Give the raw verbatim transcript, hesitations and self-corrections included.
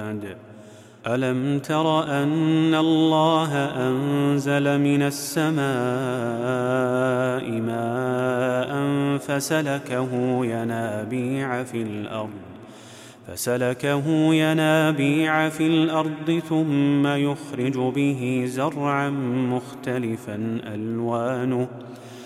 العباد. ألم تر أن الله أنزل من السماء ماء فسلكه ينابيع في الأرض فسلكه ينابيع في الأرض ثم يخرج به زرعا مختلفا ألوانه